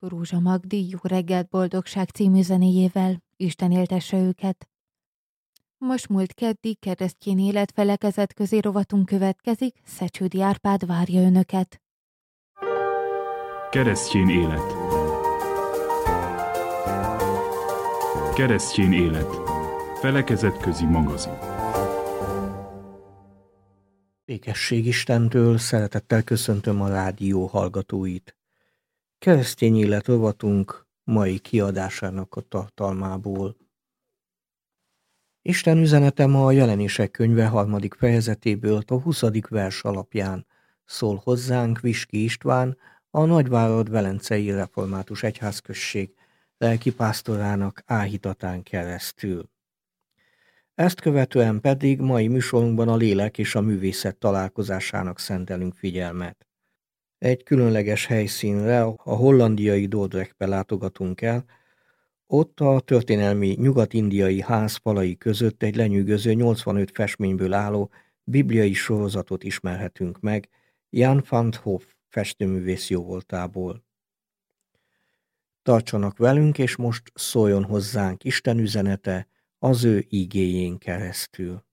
Rózsa Magdi Jó reggelt boldogság című zenéjével. Isten éltesse őket. Most múlt keddi keresztény élet felekezetközi rovatunk következik, Szecsődi Árpád várja önöket. Keresztény élet. Keresztény élet. Felekezetközi magazin. Békesség Istentől, szeretettel köszöntöm a rádió hallgatóit. Keresztény élet rovatunk mai kiadásának a tartalmából. Isten üzenete ma a Jelenések könyve 3. fejezetéből a 20. vers alapján szól hozzánk Viski István, a Nagyvárad Velencei Református Egyházközség lelkipásztorának áhítatán keresztül. Ezt követően pedig mai műsorunkban a lélek és a művészet találkozásának szentelünk figyelmet. Egy különleges helyszínre, a hollandiai Dordrechtbe látogatunk el, ott a történelmi nyugat-indiai ház falai között egy lenyűgöző 85 festményből álló bibliai sorozatot ismerhetünk meg Jan van 't Hoff festőművész jóvoltából. Tartsanak velünk, és most szóljon hozzánk Isten üzenete az ő igéjén keresztül.